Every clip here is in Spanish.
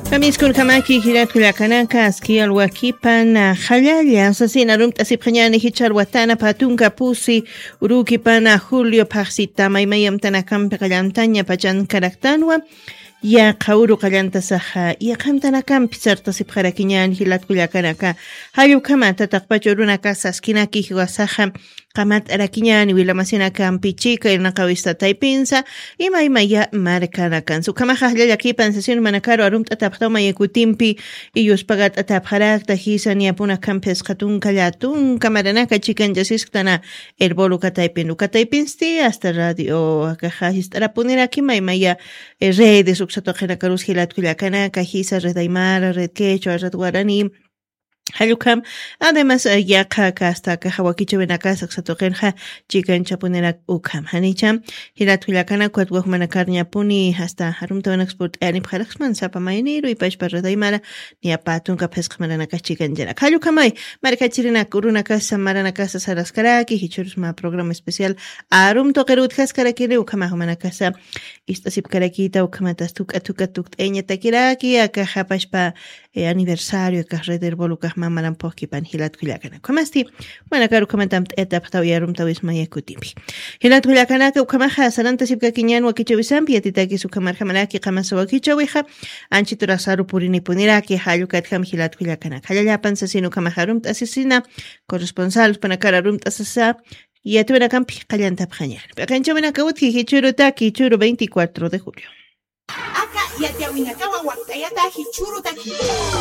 Kamiskun kamaki hirat kulakanaka askial wakipan khallalla asasina rumt asipkhanyani hichar watana patunka pusi uruki pana Julio paxita maymayam tanakampi qallantaña pachan karaktanwa ya qawru qallantasaqa ya qamtanakampi sartasipqarakiñani hilat kulakanaka hayu kama tataqpachurunaka saskinaki hiwasaqa qamat arakiñani wilamasinakapi chika irnaqawista taypinsa imaymaya markanakan sukamaqa llallaki sesión manakaro arumt atapqtama yakutimpi iyuspagat atapqarakta hisan yapuna kampes qatunka llatunka maranaka chikan jasisqtana erboluka taypinuka taypinsti hasta radio akaja histarapuniraki maymaya redes uksatoqinakarus hilatkullakanaka hisa red aymara red quechua red guarani Hayukam, además yaqa hasta kahawakicha benakasa xatoqenja chikan chapunera ukam hanicham hilatkullakana kuatwaq manakarña puni hasta harumta export ani pharaxman sapa mayniro y pashpa radaymara ni apatun kapesqa maranaka chikan jena hayukamay markachirina kurunaka samaranaka saraskaraki hichurusma programa especial arumto qerut haskaraki ukama manakasa istasipkarakita ukamatas tuka eña takiraki akaja pashpa aniversario kahredер bolukah mamaran pohkipan hilatkullakana kamasti manakaru kamatam etaptaw yarumtawis mayakutimpi hilatkullakana ukamaja saranta sipkakiñan wakichawisampi atitaki sukamarhamalaki qamasa wakichawiqa anchiturasaru purini puniraki hallukatkam hilatkullakana hallallapan sasinu kamajarumta asesina corresponsal panakara rumta sasa yatuenakampi qallantapqañan paqanchawenakawutki hichurutaki churu 24 de julio Aka yatiawinakawa waktayata hichurutaki.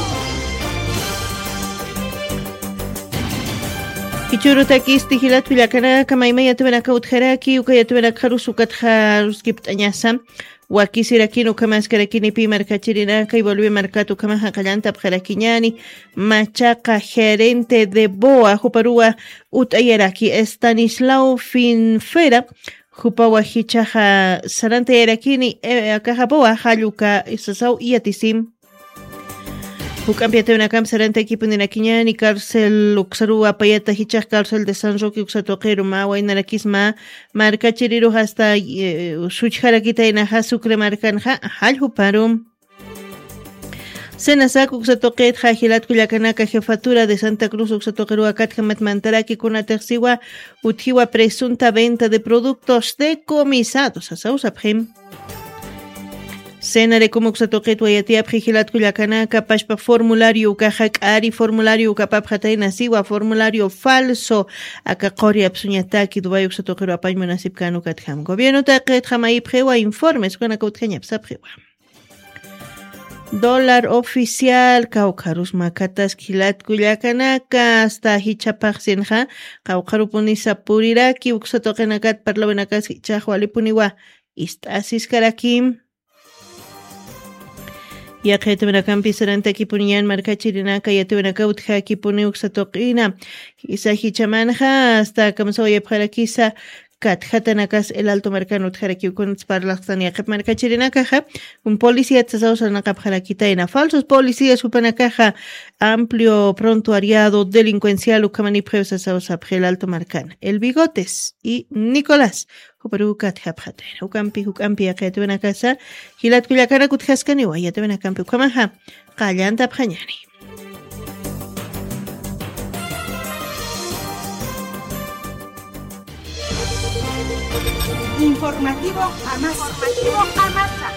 Hichurutaki hilatkullakana kamaymaya tuvenaka utjaraki ukayatuvenaka harusukatjaruski pt'añasa wakisirakinu kamascarakini pi markachirinaka y volví marcatu kamaja qallanta pqarakiñani machaqa gerente de BOA huparua ut'ayaraki Estanislao Finfera Hupawa hichaja sarante erakini akaja boa halluka isasau yatisim Hukampiate una cam sarante equipuninakiñani cárcel uxaru apayata hichaj cárcel de San Roque uxatoqeru mawa inarakisma markachiriru hasta suchharakita inaja sucre markanja halhuparum Senasak uxatoqet hilatkullakanaka jefatura de Santa Cruz uxatoqeru akatjamat mantaraki kunatersiwa utjiwa presunta venta de productos decomisados asausapjem Senare como uxatoqet wayatiap hilatkullakanaka pashpa formulario ukajak ari formulario ukapapjataina siwa formulario falso akaqoriap suñataki dubay uxatoqeru apay munasipkanu katjam gobierno taqet jamaipjewa informes kunakautjañap sapjewa Dólar oficial Caucarus macatas hilatkullakanaka hasta hichapaqsinja Caucarupunisa puriraki uxatoqenakat parlawenakas hichajwalipuniwa istasiskaraki Yaqetumenakampi sarantaki puniyan markachirinaka yatumenaka utjaki puni uxatoqina Isa hichamanja hasta kamsawayapjarakisa Katjatanakas el alto marcano tjarakiukun parlaxtan yaqep markachirinakaja un policía tsasawsanaqapjarakita falsos policías upanakaja amplio prontuariado delincuencial ukamani prevsasawsapje el alto marcano el Bigotes y Nicolás Huparuka tjapjatena hukampi yaqetumenakasa hilatkullakana kutjaskaniwa yatumenakampi ukamaja qallantapqañani Informativo Amasa.